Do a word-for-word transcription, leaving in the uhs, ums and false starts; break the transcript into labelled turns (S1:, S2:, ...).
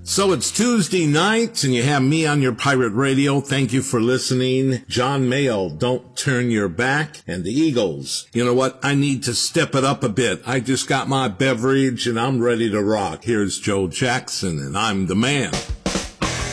S1: So it's Tuesday night, and you have me on your pirate radio. Thank you for listening. John Mayall, Don't Turn Your Back, and the Eagles. You know what? I need to step it up a bit. I just got my beverage, and I'm ready to rock. Here's Joe Jackson, and I'm the man.